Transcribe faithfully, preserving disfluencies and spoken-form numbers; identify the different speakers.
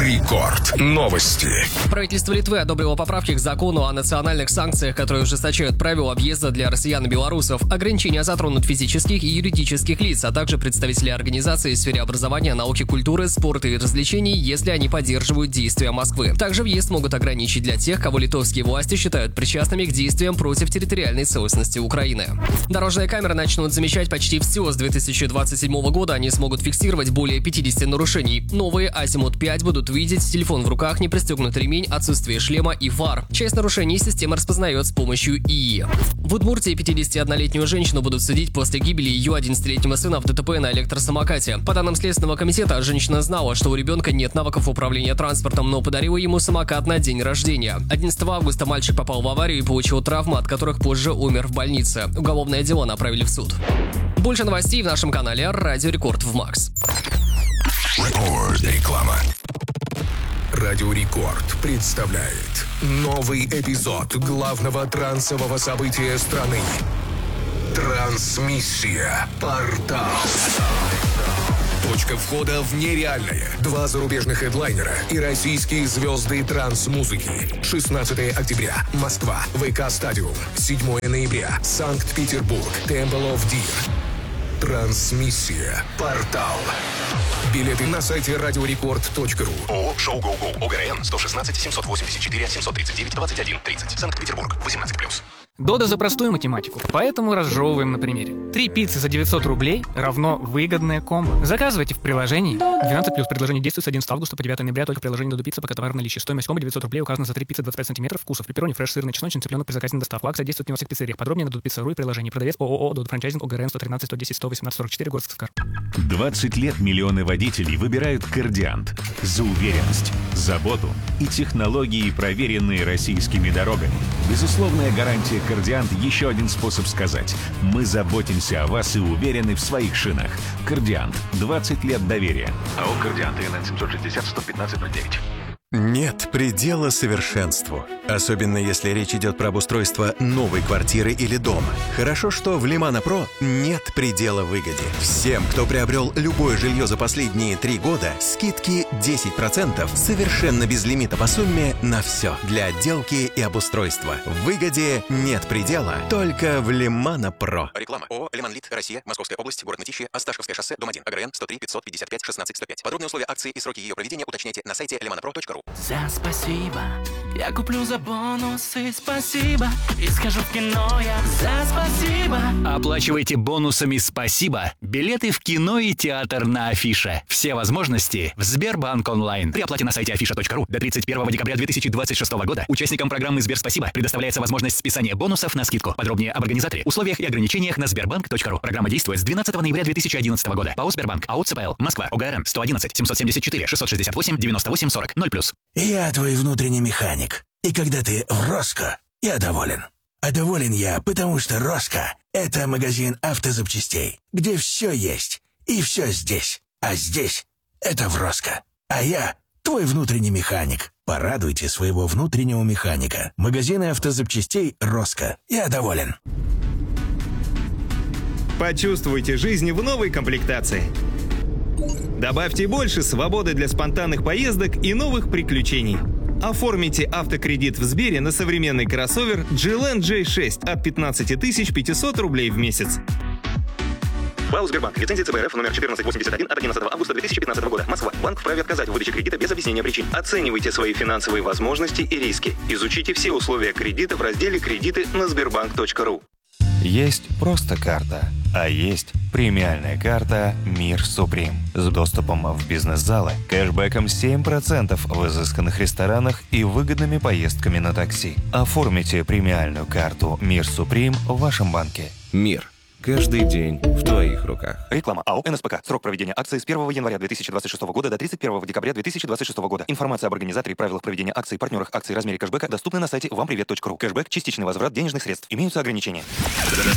Speaker 1: Рекорд. Новости.
Speaker 2: Правительство Литвы одобрило поправки к закону о национальных санкциях, которые ужесточают правила объезда для россиян и белорусов. Ограничения затронут физических и юридических лиц, а также представителей организаций в сфере образования, науки, культуры, спорта и развлечений, если они поддерживают действия Москвы. Также въезд могут ограничить для тех, кого литовские власти считают причастными к действиям против территориальной целостности Украины. Дорожные камеры начнут замечать почти все с две тысячи двадцать седьмого года. Они смогут фиксировать более пятидесяти нарушений. Новые Азимут пять будут видеть телефон в руках, не пристегнут ремень, отсутствие шлема и фар. Часть нарушений система распознает с помощью ИИ. В Удмуртии пятидесятиоднолетнюю женщину будут судить после гибели ее одиннадцатилетнего сына в ДТП на электросамокате. По данным Следственного комитета, женщина знала, что у ребенка нет навыков управления транспортом, но подарила ему самокат на день рождения. одиннадцатого августа мальчик попал в аварию и получил травмы, от которых позже умер в больнице. Уголовное дело направили в суд. Больше новостей в нашем канале Радио Рекорд в Макс.
Speaker 1: Реклама. Радио Рекорд представляет новый эпизод главного трансового события страны. Трансмиссия. Портал. Точка входа в нереальное. Два зарубежных хедлайнера и российские звезды транс-музыки. шестнадцатого октября. Москва. ВК Стадиум. седьмого ноября. Санкт-Петербург. Temple of Deer. Трансмиссия. Портал. Билеты на сайте радиорекорд точка ру.
Speaker 3: ООО «Шоу Гоу Гоу». ОГРН сто шестнадцать семьсот восемьдесят четыре семьсот тридцать девять двадцать один тридцать. Санкт-Петербург. восемнадцать плюс.
Speaker 4: Дода за простую математику, поэтому разжевываем на примере. Три пиццы за девятьсот рублей равно выгодное комбо. Заказывайте в приложении. двенадцать плюс. Предложение действует с одиннадцатого августа по девятого ноября только в приложении Додо Пицца, пока товар в наличии. Стоимость комбо девятьсот рублей указана за три пиццы двадцать пять сантиметров вкусов. Пепперони, фреш, сырный, чесночный, цыпленок при заказе на доставку. Акция действует не во всех пиццериях. Подробнее на Додо Пицца точка ру и приложении. Продавец ООО Додо Франчайзинг ОГРН сто тринадцать сто десять сто восемнадцать сорок четыре, город Сыскар.
Speaker 5: двадцать лет миллионы водителей выбирают Кордиант за уверенность, заботу и технологии, проверенные российскими дорогами. Безусловная гарантия Кордиант — еще один способ сказать: мы заботимся о вас и уверены в своих шинах. Кордиант. двадцать лет доверия.
Speaker 3: АО «Кордиант» ИНН семь шесть ноль сто пятнадцать ноль девять.
Speaker 6: Нет предела совершенству. Особенно если речь идет про обустройство новой квартиры или дома. Хорошо, что в Лимана Про нет предела выгоде. Всем, кто приобрел любое жилье за последние три года, скидки десять процентов совершенно без лимита по сумме на все. Для отделки и обустройства. В выгоде нет предела, только в Лимана Про.
Speaker 3: Реклама. ООО «Лиманлит. Россия. Московская область. Город Мытищи. Осташковское шоссе. Дом один. ОГРН сто три пятьсот пятьдесят пять шестнадцать сто пять. Подробные условия акции и сроки ее проведения уточняйте на сайте лиманапро точка ру.
Speaker 7: За спасибо, я куплю за бонусы, спасибо, и схожу в кино я за спасибо.
Speaker 8: Оплачивайте бонусами «Спасибо» билеты в кино и театр на Афише. Все возможности в Сбербанк онлайн. При оплате на сайте афиша точка ру до тридцать первого декабря две тысячи двадцать шестого года участникам программы «Сбер Спасибо» предоставляется возможность списания бонусов на скидку. Подробнее об организаторе, условиях и ограничениях на сбербанк точка ру. Программа действует с двенадцатого ноября две тысячи одиннадцатого года. ПАО «Сбербанк». АО «ЦПЛ». Москва. ОГРН сто одиннадцать семьсот семьдесят четыре шестьсот шестьдесят восемь девяносто восемь сорок ноль плюс.
Speaker 9: Я твой внутренний механик. И когда ты в Роско, я доволен. А доволен я, потому что Роско — это магазин автозапчастей, где все есть и все здесь. А здесь — это в Роско. А я твой внутренний механик. Порадуйте своего внутреннего механика. Магазины автозапчастей Роско. Я доволен.
Speaker 10: Почувствуйте жизнь в новой комплектации. Добавьте больше свободы для спонтанных поездок и новых приключений. Оформите автокредит в Сбере на современный кроссовер джи эл эн джей шесть от пятнадцать тысяч пятьсот рублей в месяц. ПАО «Сбербанк». Лицензия ЦБРФ номер четырнадцать восемьдесят один от одиннадцатого августа две тысячи пятнадцатого года. Москва. Банк вправе отказать в выдаче кредита без объяснения причин. Оценивайте свои финансовые возможности и риски. Изучите все условия кредита в разделе «Кредиты» на сбербанк точка ру.
Speaker 11: Есть просто карта, а есть премиальная карта «Мир Суприм» с доступом в бизнес-залы, кэшбэком семь процентов в изысканных ресторанах и выгодными поездками на такси. Оформите премиальную карту «Мир Суприм» в вашем банке.
Speaker 12: Мир. Каждый день в твоих руках.
Speaker 10: Реклама. АО «эн эс пэ ка». Срок проведения акции с первого января две тысячи двадцать шестого года до тридцать первого декабря две тысячи двадцать шестого года. Информация об организаторе, правилах проведения акций, партнерах акций, размере кэшбэка доступна на сайте вам привет точка ру. Кэшбэк – частичный возврат денежных средств. Имеются ограничения.